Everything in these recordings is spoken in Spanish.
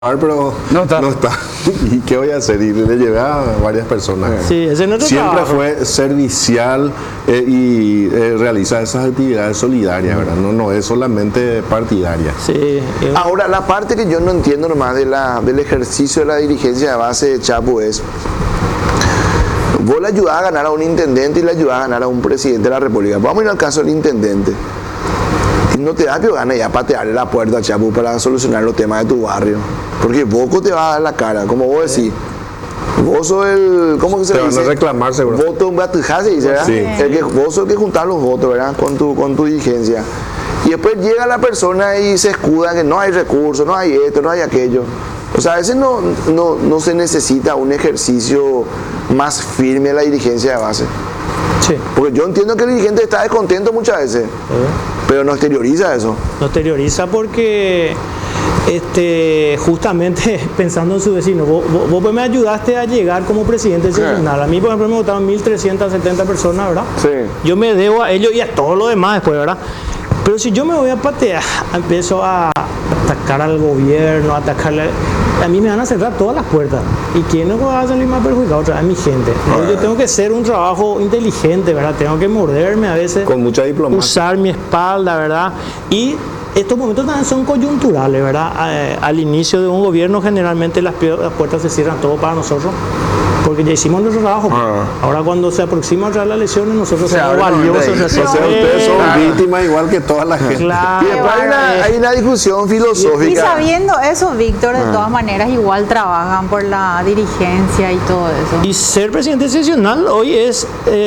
pero No está. no está. ¿Y qué voy a hacer? Y le llevé a varias personas. Sí, ese es nuestro Siempre trabajo. fue servicial y realiza esas actividades solidarias, ¿verdad? No es solamente partidaria. Sí, Ahora, la parte que yo no entiendo nomás del ejercicio de la dirigencia de base de Chapo es, vos le ayudás a ganar a un intendente y le ayudás a ganar a un presidente de la República. Vamos a ir al caso del intendente. Y no te da que gane ya patearle la puerta a Chapo para solucionar los temas de tu barrio. Porque Boco te va a dar la cara, como vos decís. Vos sos el... ¿Cómo que se Te le van a dice? reclamar, seguro. Voto en batujá, se dice, ¿verdad? Sí. Vos sos el que juntar los votos, ¿verdad? Con tu dirigencia. Y después llega la persona y se escuda que no hay recursos, no hay esto, no hay aquello. O sea, a veces no se necesita un ejercicio más firme de la dirigencia de base. sí. Porque yo entiendo que el dirigente está descontento muchas veces, pero no exterioriza eso. Nos exterioriza porque justamente pensando en su vecino, vos me ayudaste a llegar como presidente seccional. A mí, por ejemplo, me votaron 1.370 personas, ¿verdad? Sí. Yo me debo a ellos y a todo lo demás después, ¿verdad? Pero si yo me voy a patear, empiezo a atacar al gobierno, a atacarle... A mí me van a cerrar todas las puertas. ¿Y quién no va a salir más perjudicado? Otra vez mi gente. Yo tengo que hacer un trabajo inteligente, ¿verdad? Tengo que morderme a veces. Con mucha diplomacia. Usar mi espalda, ¿verdad? Y estos momentos también son coyunturales, ¿verdad? Al inicio de un gobierno generalmente las puertas se cierran todo para nosotros. Porque ya hicimos nuestro trabajo. Ahora cuando se aproxima otra vez las elecciones, nosotros somos abre valiosos. nuevamente. O sea, ustedes son víctimas igual que toda la gente. Claro. Y después hay una discusión Y filosófica. sabiendo eso, Víctor, de todas maneras igual trabajan por la dirigencia y todo eso. Y ser presidente seccional hoy es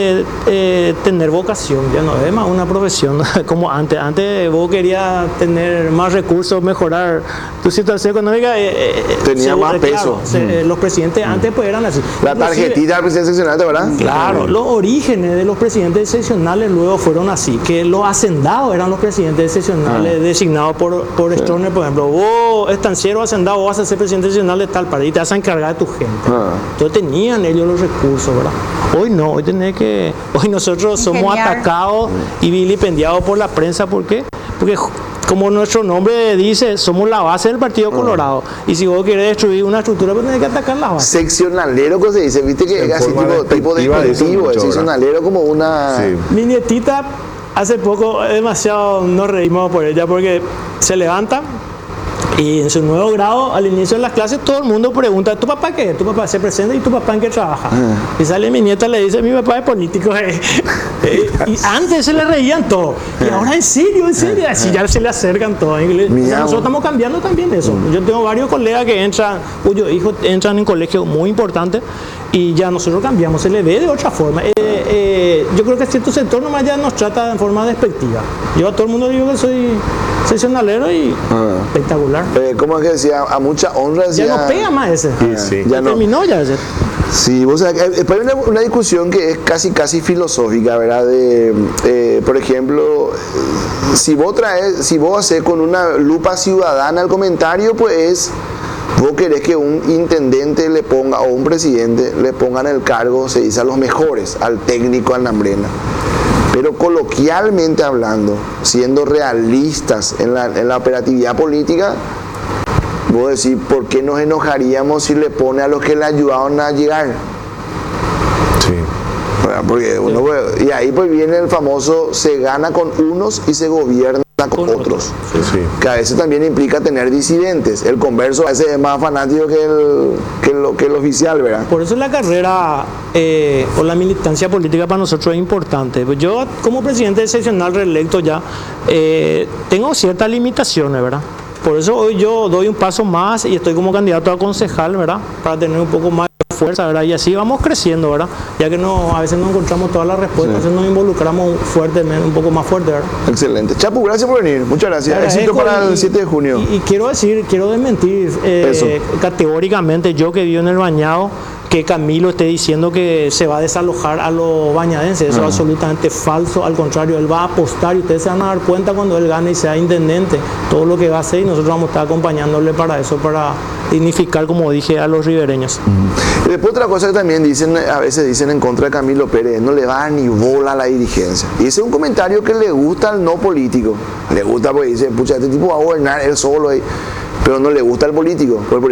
tener vocación, ya no es más una profesión como antes. Antes vos querías tener más recursos, mejorar tu situación económica. Tenía más peso. Los presidentes antes pues eran así. La Inclusive, tarjetita del presidente seccional, ¿verdad? claro, los orígenes de los presidentes seccionales luego fueron así, que los hacendados eran los presidentes seccionales designados por Stroessner, por ejemplo. Vos, estanciero hacendado, vos vas a ser presidente seccional de tal país y te vas a encargar de tu gente. Entonces tenían ellos los recursos, ¿verdad? Hoy no, hoy nosotros somos Ingeniar. atacados y vilipendiados por la prensa. ¿Por qué? Porque como nuestro nombre dice, somos la base del Partido Colorado. Y si vos querés destruir una estructura, pues tenés que atacar la base. Seccionalero, ¿cómo se dice? Viste que En es así forma tipo despectiva dicen despectivo. mucho, Seccionalero como una... Sí. Mi nietita, hace poco, demasiado nos reímos por ella porque se levanta y en su nuevo grado, al inicio de las clases, todo el mundo pregunta: ¿tu papá qué es? ¿Tu papá se presenta y tu papá en qué trabaja? Y sale mi nieta y le dice: mi papá es político. Y antes se le reían todo. Y ahora en serio, así ya se le acercan todo. Nosotros estamos cambiando también eso. Yo tengo varios colegas que entran, cuyos hijos entran en colegios muy importantes y ya nosotros cambiamos, se le ve de otra forma. Yo creo que cierto sector nomás ya nos trata de forma despectiva. Yo a todo el mundo digo que soy seccionalero y espectacular. ¿Cómo es que decía? A mucha honra decía... Ya no pega más ese. Sí. Ya no. Terminó ya ese. Sí, vos sabés que después hay una discusión que es casi filosófica, ¿verdad? Por ejemplo, si vos haces con una lupa ciudadana el comentario, pues vos querés que un intendente le ponga, o un presidente le pongan el cargo, se dice, a los mejores, al técnico, al Nambrena. Pero coloquialmente hablando, siendo realistas en la operatividad política, vos decís, ¿por qué nos enojaríamos si le pone a los que le ayudaron a llegar? Sí. Porque y ahí pues viene el famoso: se gana con unos y se gobierna con otros. Sí. Que a veces también implica tener disidentes. El converso a veces es más fanático que el oficial, ¿verdad? Por eso la carrera o la militancia política para nosotros es importante. Yo, como presidente seccional reelecto ya, tengo ciertas limitaciones, ¿verdad? Por eso hoy yo doy un paso más y estoy como candidato a concejal, ¿verdad? Para tener un poco más de fuerza, ¿verdad? Y así vamos creciendo, ¿verdad? Ya que a veces no encontramos todas las respuestas, entonces nos involucramos fuertemente, un poco más fuerte, ¿verdad? Excelente. Chapu, gracias por venir. Muchas gracias. Éxito para el 7 de junio. Y quiero desmentir categóricamente, yo que vivo en el Bañado, que Camilo esté diciendo que se va a desalojar a los bañadenses. Eso es absolutamente falso. Al contrario, él va a apostar y ustedes se van a dar cuenta cuando él gane y sea intendente todo lo que va a hacer, y nosotros vamos a estar acompañándole para eso, para dignificar, como dije, a los ribereños. Y después otra cosa que también a veces dicen en contra de Camilo Pérez: no le va a dar ni bola a la dirigencia. Y ese es un comentario que le gusta al no político. Le gusta porque dice: pucha, este tipo va a gobernar él solo. pero no le gusta el político.